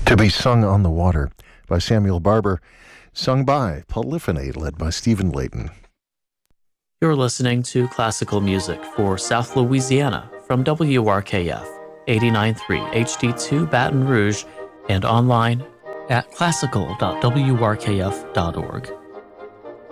To be Sung on the Water by Samuel Barber, sung by Polyphony, led by Stephen Layton. You're listening to classical music for South Louisiana from WRKF 89.3 HD2 Baton Rouge and online at classical.wrkf.org.